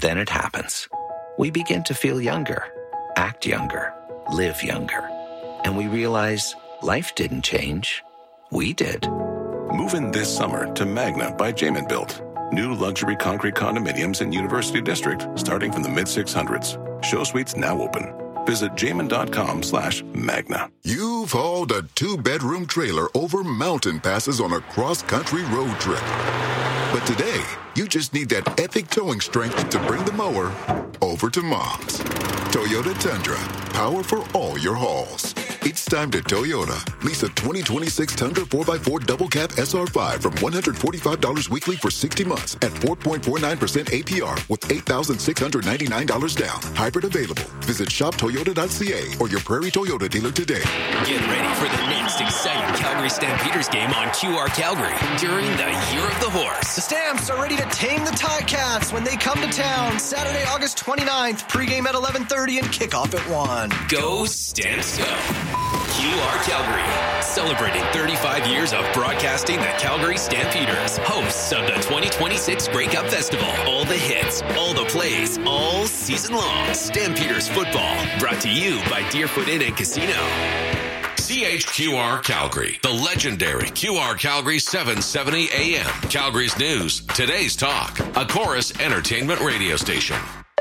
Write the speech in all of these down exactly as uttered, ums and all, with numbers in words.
Then it happens. We begin to feel younger, act younger, live younger. And we realize life didn't change. We did. Move in this summer to Magna by Jamin Built. New luxury concrete condominiums in University District starting from the mid six hundreds. Show suites now open. Visit jamin.com slash Magna. You've hauled a two-bedroom trailer over mountain passes on a cross-country road trip. But today, you just need that epic towing strength to bring the mower over to Mom's. Toyota Tundra, power for all your hauls. It's time to Toyota. Lease a twenty twenty-six Tundra four by four Double Cab S R five from one hundred forty-five dollars weekly for sixty months at four point four nine percent A P R with eight thousand six hundred ninety-nine dollars down. Hybrid available. Visit shop toyota dot c a or your Prairie Toyota dealer today. Get ready for the next exciting Calgary Stampeders game on Q R Calgary during the Year of the Horse. The Stamps are ready to tame the Ticats when they come to town. Saturday, August twenty-ninth. Pregame at eleven thirty and kickoff at one. Go Stamps go. Q R Calgary, celebrating thirty-five years of broadcasting the Calgary Stampeders, hosts of the twenty twenty-six Grey Cup Festival. All the hits, all the plays, all season long. Stampeders football, brought to you by Deerfoot Inn and Casino. C H Q R Calgary, the legendary Q R Calgary seven seventy A M. Calgary's news, today's talk, a Chorus Entertainment radio station.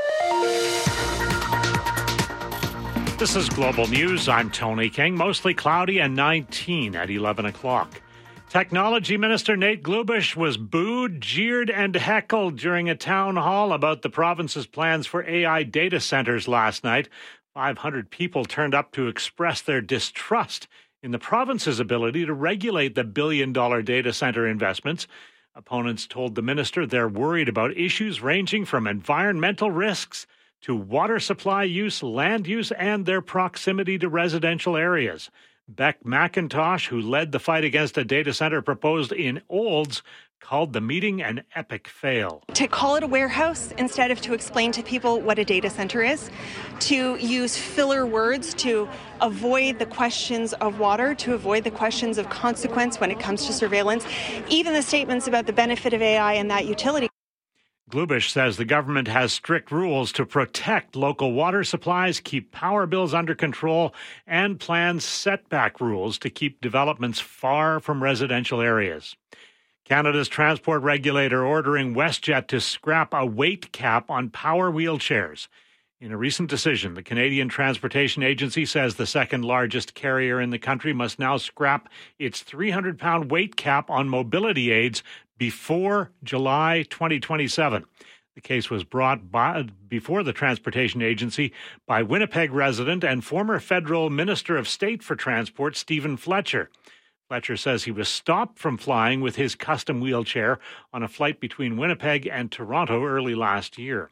This is Global News. I'm Tony King. Mostly cloudy and nineteen at eleven o'clock. Technology Minister Nate Glubish was booed, jeered, and heckled during a town hall about the province's plans for A I data centers last night. five hundred people turned up to express their distrust in the province's ability to regulate the billion-dollar data center investments. Opponents told the minister they're worried about issues ranging from environmental risks to water supply use, land use, and their proximity to residential areas. Beck McIntosh, who led the fight against a data center proposed in Olds, called the meeting an epic fail. To call it a warehouse instead of to explain to people what a data center is, to use filler words to avoid the questions of water, to avoid the questions of consequence when it comes to surveillance, even the statements about the benefit of A I and that utility. Glubish says the government has strict rules to protect local water supplies, keep power bills under control, and plans setback rules to keep developments far from residential areas. Canada's transport regulator ordering WestJet to scrap a weight cap on power wheelchairs. In a recent decision, the Canadian Transportation Agency says the second largest carrier in the country must now scrap its three hundred pound weight cap on mobility aids before July twenty twenty-seven. The case was brought by, before the Transportation Agency by Winnipeg resident and former federal Minister of State for Transport, Stephen Fletcher. Fletcher says he was stopped from flying with his custom wheelchair on a flight between Winnipeg and Toronto early last year.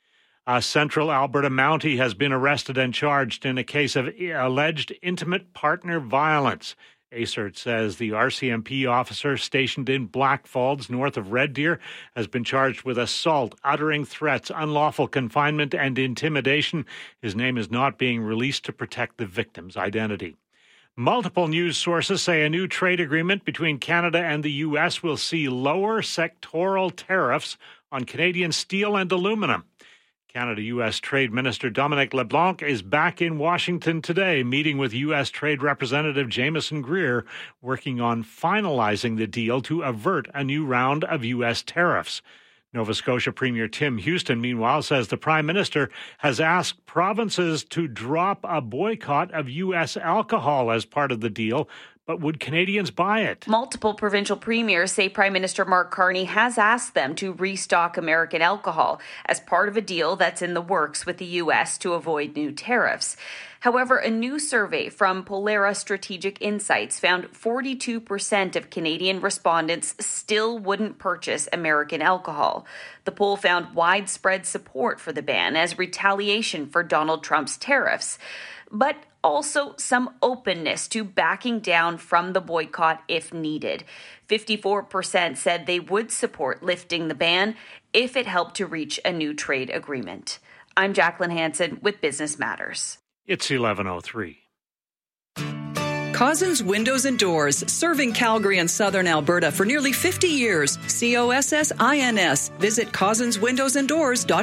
A Central Alberta Mountie has been arrested and charged in a case of alleged intimate partner violence. A C E R T says the R C M P officer stationed in Blackfalds, north of Red Deer, has been charged with assault, uttering threats, unlawful confinement, and intimidation. His name is not being released to protect the victim's identity. Multiple news sources say a new trade agreement between Canada and the U S will see lower sectoral tariffs on Canadian steel and aluminum. Canada-U S Trade Minister Dominic LeBlanc is back in Washington today, meeting with U S Trade Representative Jameson Greer, working on finalizing the deal to avert a new round of U S tariffs. Nova Scotia Premier Tim Houston, meanwhile, says the Prime Minister has asked provinces to drop a boycott of U S alcohol as part of the deal. But would Canadians buy it? Multiple provincial premiers say Prime Minister Mark Carney has asked them to restock American alcohol as part of a deal that's in the works with the U S to avoid new tariffs. However, a new survey from Polera Strategic Insights found forty-two percent of Canadian respondents still wouldn't purchase American alcohol. The poll found widespread support for the ban as retaliation for Donald Trump's tariffs, but also some openness to backing down from the boycott if needed. fifty-four percent said they would support lifting the ban if it helped to reach a new trade agreement. I'm Jacqueline Hansen with Business Matters. It's eleven oh three. Cozzens Windows and Doors, serving Calgary and southern Alberta for nearly fifty years. C O S S I N S. Visit cozzens windows and doors dot com.